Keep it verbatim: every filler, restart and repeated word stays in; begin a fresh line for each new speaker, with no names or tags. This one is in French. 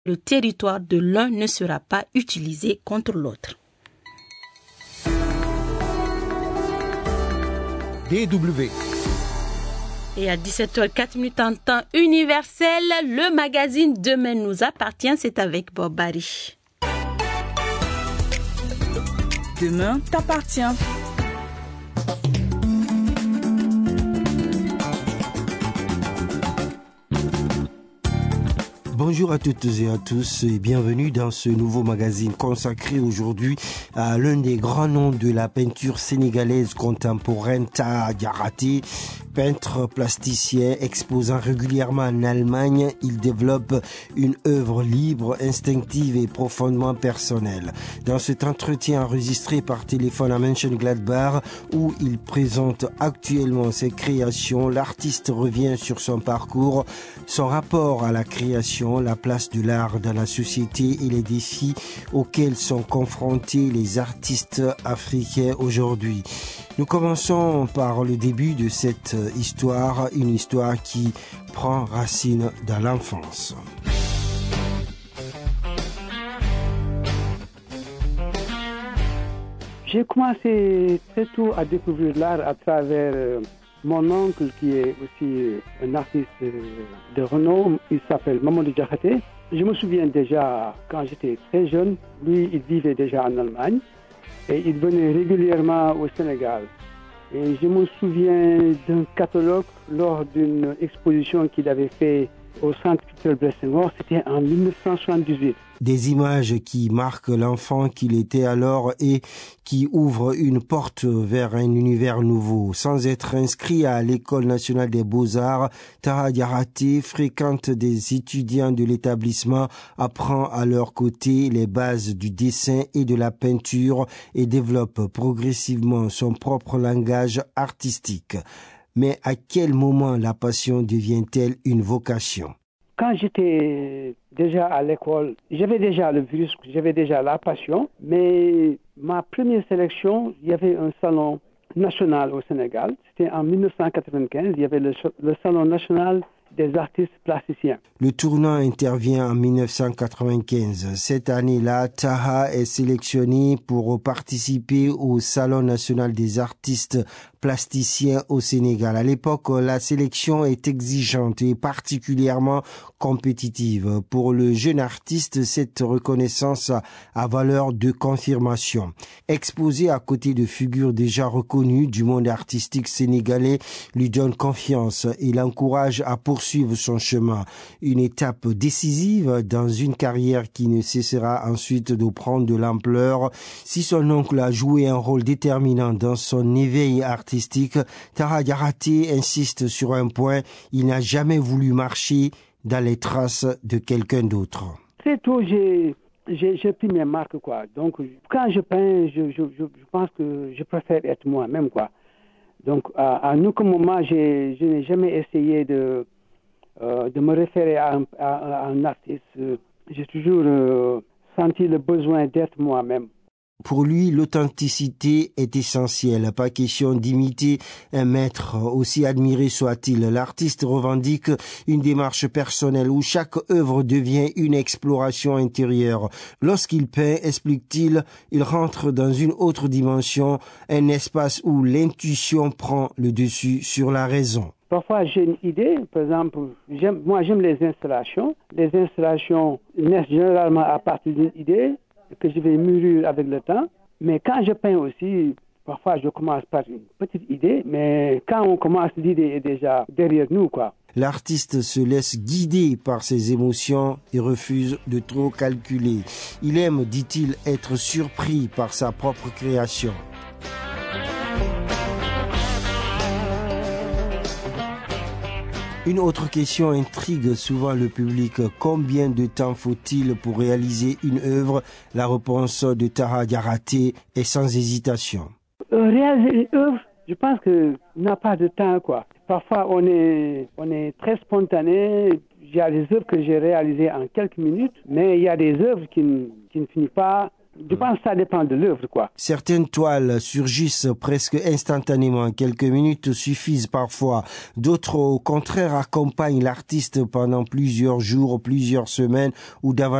le territoire de l'un ne sera pas utilisé contre l'autre.
D W.
Et à dix-sept heures quatre en temps universel, le magazine Demain nous appartient, c'est avec Bob Barry.
Demain t'appartient.
Bonjour à toutes et à tous et bienvenue dans ce nouveau magazine consacré aujourd'hui à l'un des grands noms de la peinture sénégalaise contemporaine, Taha Diarraté. Peintre plasticien exposant régulièrement en Allemagne, il développe une œuvre libre, instinctive et profondément personnelle. Dans cet entretien enregistré par téléphone à Mönchengladbach, où il présente actuellement ses créations, l'artiste revient sur son parcours, son rapport à la création, la place de l'art dans la société et les défis auxquels sont confrontés les artistes africains aujourd'hui. Nous commençons par le début de cette histoire, une histoire qui prend racine dans l'enfance.
J'ai commencé très tôt à découvrir l'art à travers euh, mon oncle qui est aussi un artiste de renom. Il s'appelle Mamadou Diakhaté. Je me souviens déjà, quand j'étais très jeune, lui, il vivait déjà en Allemagne et il venait régulièrement au Sénégal. Et je me souviens d'un catalogue lors d'une exposition qu'il avait fait au Centre culturel Blaise Senghor, c'était en dix-neuf cent soixante-dix-huit.
Des images qui marquent l'enfant qu'il était alors et qui ouvrent une porte vers un univers nouveau. Sans être inscrit à l'École nationale des beaux-arts, Taha Diarraté fréquente des étudiants de l'établissement, apprend à leur côté les bases du dessin et de la peinture et développe progressivement son propre langage artistique. Mais à quel moment la passion devient-elle une vocation ?
Quand j'étais déjà à l'école, j'avais déjà le virus, j'avais déjà la passion, mais ma première sélection, il y avait un salon national au Sénégal. C'était en dix-neuf cent quatre-vingt-quinze, il y avait le, le salon national des artistes plasticiens.
Le tournant intervient en dix-neuf cent quatre-vingt-quinze. Cette année-là, Taha est sélectionné pour participer au Salon national des artistes plasticiens au Sénégal. À l'époque, la sélection est exigeante et particulièrement compétitive. Pour le jeune artiste, cette reconnaissance a, a valeur de confirmation. Exposé à côté de figures déjà reconnues du monde artistique sénégalais lui donne confiance et l'encourage à poursuivre son chemin. Une étape décisive dans une carrière qui ne cessera ensuite de prendre de l'ampleur. Si son oncle a joué un rôle déterminant dans son éveil artistique, Taha Diarraté insiste sur un point, il n'a jamais voulu marcher dans les traces de quelqu'un d'autre.
Très tôt, j'ai, j'ai, j'ai pris mes marques, quoi. Donc, quand je peins, je, je, je pense que je préfère être moi-même, quoi. Donc, à, à aucun moment, j'ai, je n'ai jamais essayé de, euh, de me référer à un, à, à un artiste. J'ai toujours euh, senti le besoin d'être moi-même.
Pour lui, l'authenticité est essentielle. Pas question d'imiter un maître, aussi admiré soit-il. L'artiste revendique une démarche personnelle où chaque œuvre devient une exploration intérieure. Lorsqu'il peint, explique-t-il, il rentre dans une autre dimension, un espace où l'intuition prend le dessus sur la raison.
Parfois, j'ai une idée, par exemple, j'aime, moi j'aime les installations. Les installations naissent généralement à partir d'une idée que je vais mûrir avec le temps. Mais quand je peins aussi, parfois je commence par une petite idée, mais quand on commence, l'idée est déjà derrière nous, quoi.
L'artiste se laisse guider par ses émotions et refuse de trop calculer. Il aime, dit-il, être surpris par sa propre création. Une autre question intrigue souvent le public. Combien de temps faut-il pour réaliser une œuvre? La réponse de Taha Diarraté est sans hésitation.
Euh, réaliser une œuvre, je pense qu'il n'a pas de temps, quoi. Parfois, on est, on est très spontané. Il y a des œuvres que j'ai réalisées en quelques minutes, mais il y a des œuvres qui ne, qui ne finissent pas Je pense que ça dépend de l'œuvre, quoi.
Certaines toiles surgissent presque instantanément. Quelques minutes suffisent parfois. D'autres, au contraire, accompagnent l'artiste pendant plusieurs jours, plusieurs semaines ou davantage.